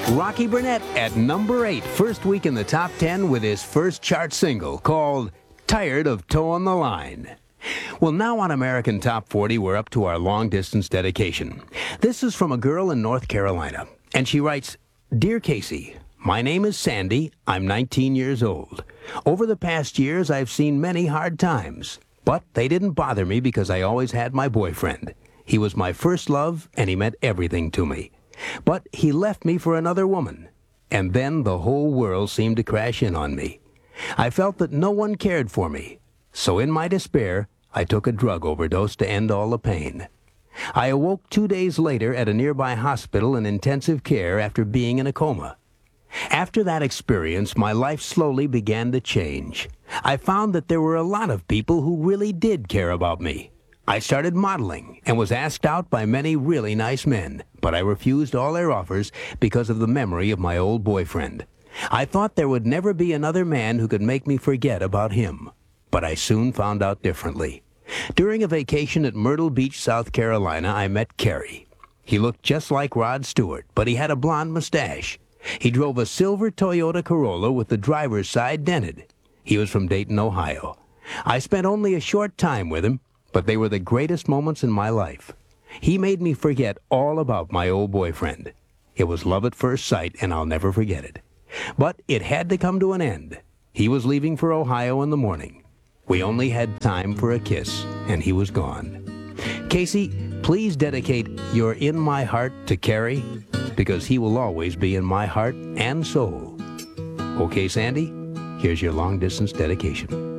Rocky Burnett at number 8, first week in the top 10 with his first chart single called Tired of Towing the Line. Well, now on American Top 40, we're up to our long-distance dedication. This is from a girl in North Carolina, and she writes, Dear Casey, my name is Sandy. I'm 19 years old. Over the past years, I've seen many hard times, but they didn't bother me because I always had my boyfriend. He was my first love, and he meant everything to me. But he left me for another woman, and then the whole world seemed to crash in on me. I felt that no one cared for me, so in my despair, I took a drug overdose to end all the pain. I awoke 2 days later at a nearby hospital in intensive care after being in a coma. After that experience, my life slowly began to change. I found that there were a lot of people who really did care about me. I started modeling and was asked out by many really nice men, but I refused all their offers because of the memory of my old boyfriend. I thought there would never be another man who could make me forget about him, but I soon found out differently. During a vacation at Myrtle Beach, South Carolina, I met Kerry. He looked just like Rod Stewart, but he had a blonde mustache. He drove a silver Toyota Corolla with the driver's side dented. He was from Dayton, Ohio. I spent only a short time with him, but they were the greatest moments in my life. He made me forget all about my old boyfriend. It was love at first sight, and I'll never forget it. But it had to come to an end. He was leaving for Ohio in the morning. We only had time for a kiss, and he was gone. Casey, please dedicate You're in My Heart to Kerry, because he will always be in my heart and soul. Okay, Sandy, here's your long-distance dedication.